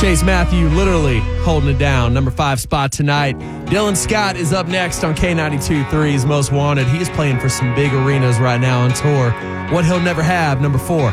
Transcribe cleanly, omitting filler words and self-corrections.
Chase Matthew literally holding it down. Number 5 spot tonight. Dylan Scott is up next on K92.3's Most Wanted. He is playing for some big arenas right now on tour. What He'll Never Have, number 4.